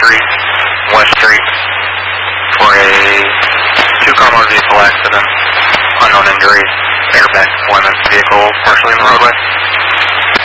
Street, West Street, for a two-car motor vehicle accident, unknown injuries, airbag deployment, vehicle partially in the roadway.